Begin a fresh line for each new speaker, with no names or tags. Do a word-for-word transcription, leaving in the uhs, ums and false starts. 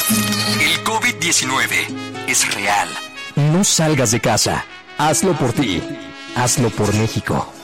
El COVID diecinueve es real.
No salgas de casa. Hazlo por ti. Hazlo por México.